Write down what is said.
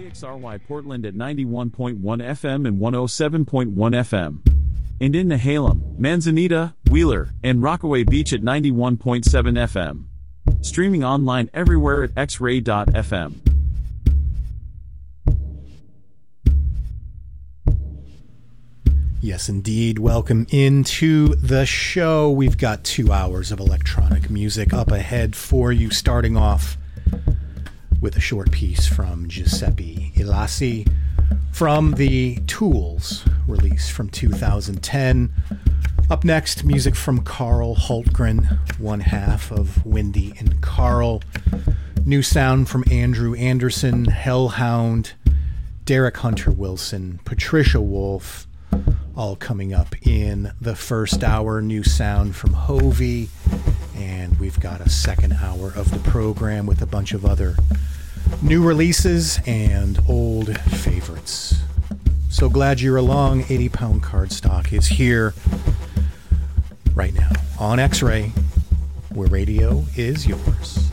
KXRY Portland at 91.1 FM and 107.1 FM. And in Nehalem, Manzanita, Wheeler, and Rockaway Beach at 91.7 FM. Streaming online everywhere at xray.fm. Yes, indeed. Welcome into the show. We've got 2 hours of electronic music up ahead for you, starting off with a short piece from Giuseppe Ielasi from the Tools release from 2010. Up next, music from Carl Hultgren, one half of Wendy and Carl. New sound from Andrew Anderson, Hellhound, Derek Hunter Wilson, Patricia Wolf, all coming up in the first hour. New sound from Hovey, and we've got a second hour of the program with a bunch of other new releases and old favorites. So glad you're along. 80-pound cardstock is here right now on X-Ray, where radio is yours.